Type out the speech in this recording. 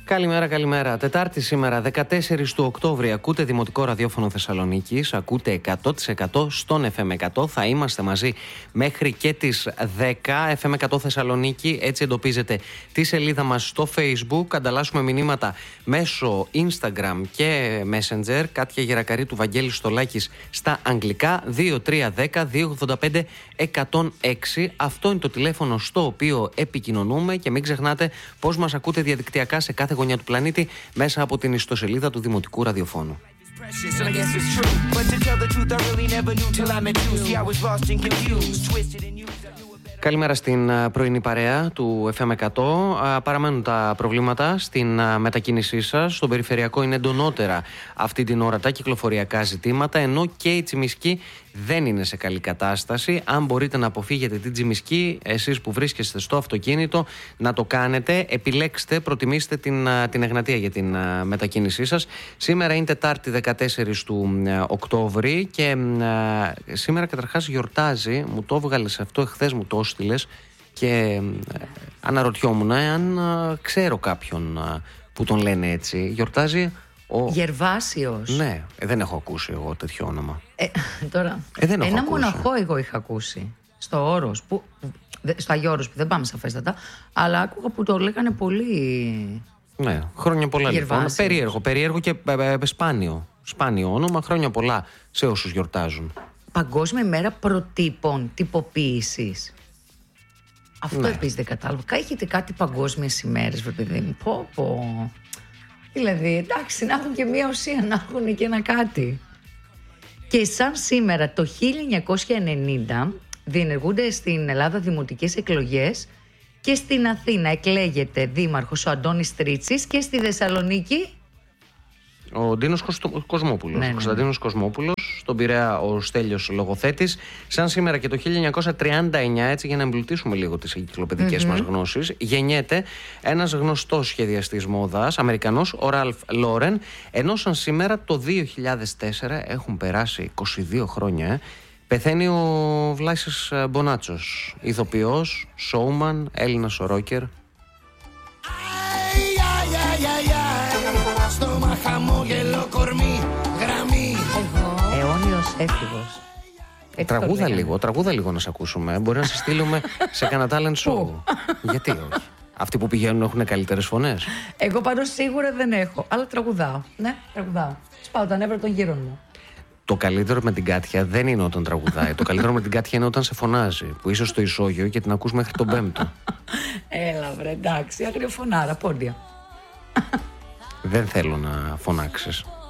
Καλημέρα, καλημέρα. Τετάρτη σήμερα, 14 του Οκτώβρη. Ακούτε Δημοτικό Ραδιόφωνο Θεσσαλονίκης. Ακούτε 100% στον FM100. Θα είμαστε μαζί μέχρι και τις 10. FM100 Θεσσαλονίκη. Έτσι εντοπίζετε τη σελίδα μας στο Facebook. Ανταλλάσσουμε μηνύματα μέσω Instagram και Messenger. Κάτια Γερακαρίτου, Βαγγέλης Στολάκης στα αγγλικά. 2310-285-106. Αυτό είναι το τηλέφωνο στο οποίο επικοινωνούμε. Και μην ξεχνάτε πώς μας ακούτε διαδικτυακά σε κάθε γωνιά του πλανήτη μέσα από την ιστοσελίδα του Δημοτικού Ραδιοφώνου. Καλημέρα στην πρωινή παρέα του FM100. Παραμένουν τα προβλήματα στην μετακίνησή σας. Στον περιφερειακό είναι εντονότερα αυτή την ώρα τα κυκλοφοριακά ζητήματα, ενώ και η Τσιμισκή δεν είναι σε καλή κατάσταση. Αν μπορείτε να αποφύγετε την Τσιμισκή, εσείς που βρίσκεστε στο αυτοκίνητο, να το κάνετε. Επιλέξτε, προτιμήστε την Εγνατία για την μετακίνησή σας. Σήμερα είναι Τετάρτη 14 του Οκτώβρη και σήμερα καταρχάς γιορτάζει, μου το έβγαλες αυτό εχθές, μου το έστειλες και αναρωτιόμουν αν ξέρω κάποιον που τον λένε έτσι. Γιορτάζει ο Γερβάσιος. Ναι, δεν έχω ακούσει εγώ τέτοιο όνομα. Τώρα, δεν έχω ένα ακούσει. μοναχό εγώ είχα ακούσει στο Όρος, στο Άγιο Όρος, που δεν πάμε σαφέστατα, αλλά άκουγα που το λέγανε πολύ. Ναι, χρόνια πολλά λοιπόν. Περίεργο και σπάνιο όνομα. Χρόνια πολλά σε όσους γιορτάζουν. Παγκόσμια ημέρα προτύπων τυποποίησης. Αυτό επίσης δεν κατάλαβα. Έχετε κάτι παγκόσμιες ημέρες, παιδί μου? Πω. Δηλαδή, εντάξει, να έχουν και μία ουσία, να έχουν και ένα κάτι. Και σαν σήμερα το 1990 διενεργούνται στην Ελλάδα δημοτικές εκλογές και στην Αθήνα εκλέγεται δήμαρχος ο Αντώνης Τρίτσης και στη Θεσσαλονίκη ο Ντίνος Κοσμόπουλος. Ναι. Κωνσταντίνος Κοσμόπουλος. Στον Πειραιά ο Στέλιος Λογοθέτης. Σαν σήμερα και το 1939, έτσι για να εμπλουτίσουμε λίγο τις εγκυκλοπαιδικές μας γνώσεις, γεννιέται ένας γνωστός σχεδιαστής μόδας, Αμερικανός, ο Ραλφ Λόρεν. Ενώ σαν σήμερα το 2004, έχουν περάσει 22 χρόνια, πεθαίνει ο Βλάσης Μπονάτσος, ηθοποιός, showman, Έλληνας ο ρόκερ. αιώνιος έφηβος. Τραγούδα λίγο να σε ακούσουμε. Μπορεί να σε στείλουμε σε κανένα talent show. Γιατί όχι? Αυτοί που πηγαίνουν έχουν καλύτερες φωνές. Εγώ πάντως σίγουρα δεν έχω, αλλά τραγουδάω. Ναι, τραγουδάω. Σπάω τα νεύρα των γύρων μου. Το καλύτερο με την Κάτια δεν είναι όταν τραγουδάει. Το καλύτερο με την Κάτια είναι όταν σε φωνάζει. Που είσαι στο ισόγειο και την ακούς μέχρι τον Πέμπτο. Έλα βρε, εντάξει, αγριοφωνάρα, πόντια. Δεν θέλω να φωνάξεις.